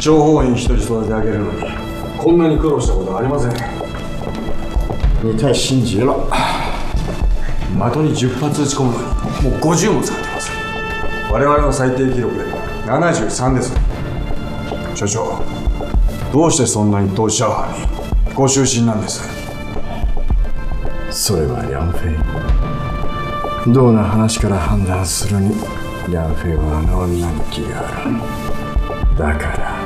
諜報員一人育て上げるのにこんなに苦労したことはありません。 你太心急了。 的に10発撃ち込むのにもう50も使ってます。我々の最低記録で73です。所長、どうしてそんなに投資者班にご就寝なんです？ それは梁飞。どんな話から判断するに梁飞はあの女に気がある。だから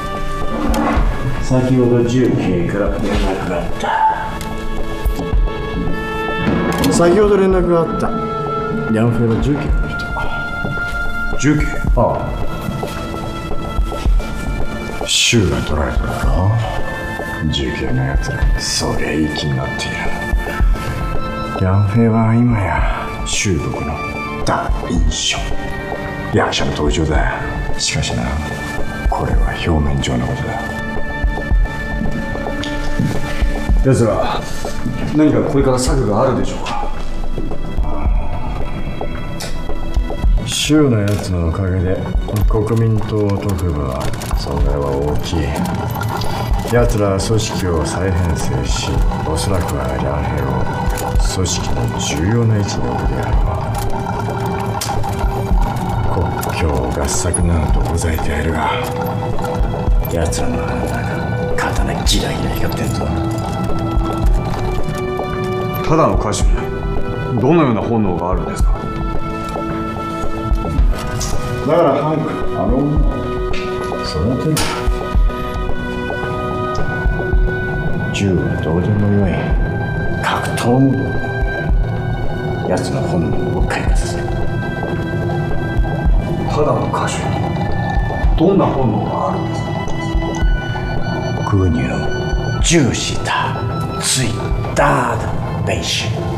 先ほど重慶から連絡があった。先ほど連絡があった。梁飛は重慶の人。 重慶？ ああ。州が取られただろ。重慶のやつらそりゃいい気になっている。梁飛は今や中国の大英雄。役者の登場だ。しかしな、これは表面上のことだ。 奴ら何かこれから策があるでしょうか？ 州のやつのおかげで国民党特部は損害は大きい。奴らは組織を再編成し、おそらくは梁兵を組織の重要な位置に置くであろう。国境合作などとほざいてやるが、奴らの鼻が刀ギラギラ光ってんぞ。 ただの歌手にどのような本能があるんですか？ だからハンク、あの女、その手が銃はどうでもよい。格闘ムード。奴の本能を開花させる。 ただの歌手にどんな本能があるんですか？ 国を重視した最大的悲剧。